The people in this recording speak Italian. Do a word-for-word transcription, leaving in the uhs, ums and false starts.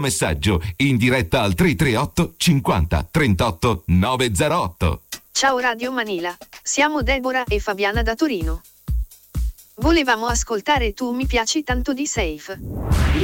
messaggio in diretta al tre tre otto cinquanta trentotto novecentotto. Ciao Radio Manila, siamo Deborah e Fabiana da Torino. Volevamo ascoltare Tu mi piaci tanto di Safe.